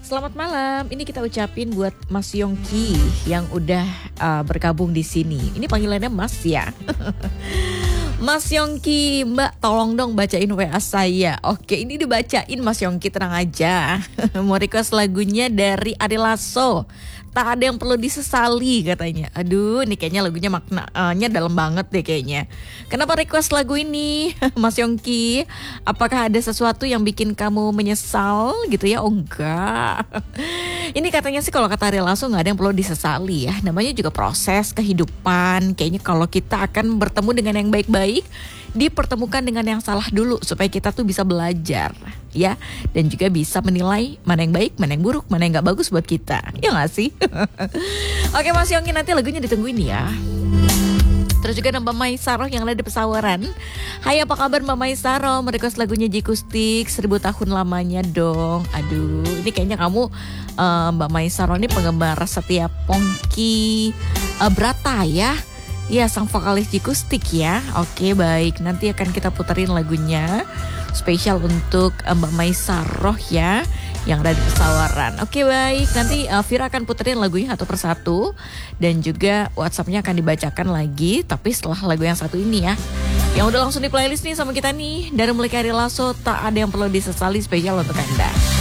Selamat malam. Ini kita ucapin buat Mas Yongki yang udah bergabung di sini. Ini panggilannya Mas ya. Mas Yongki, Mbak tolong dong bacain WA saya. Oke, ini dibacain Mas Yongki, tenang aja. Mau request lagunya dari Ari Lasso. Tak ada yang perlu disesali katanya. Aduh, ini kayaknya lagunya maknanya dalam banget deh kayaknya. Kenapa request lagu ini, Mas Yongki? Apakah ada sesuatu yang bikin kamu menyesal gitu ya? Oh enggak. Ini katanya sih kalau kata Ari Lasso gak ada yang perlu disesali ya. Namanya juga proses kehidupan. Kayaknya kalau kita akan bertemu dengan yang baik-baik, dipertemukan dengan yang salah dulu supaya kita tuh bisa belajar ya, dan juga bisa menilai mana yang baik, mana yang buruk, mana yang gak bagus buat kita, ya gak sih? Oke Mas Yongki, nanti lagunya ditungguin ya. Terus juga ada Mbak Maisaro yang ada di Pesawaran. Hai, apa kabar Mbak Maisaro? Merequest lagunya Jikustik 1000 tahun lamanya dong. Aduh, ini kayaknya kamu Mbak Maisaro ini penggemar setia Pongki Brata ya. Ya, sang vokalis Jikustik ya. Oke, baik. Nanti akan kita puterin lagunya spesial untuk Mbak Maisaroh ya, yang ada di Pesawaran. Oke, baik. Nanti Vira akan puterin lagunya satu persatu. Dan juga WhatsApp-nya akan dibacakan lagi, tapi setelah lagu yang satu ini ya. Yang udah langsung di playlist nih sama kita nih. Dari mulai Ari Lasso, tak ada yang perlu disesali, spesial untuk Anda.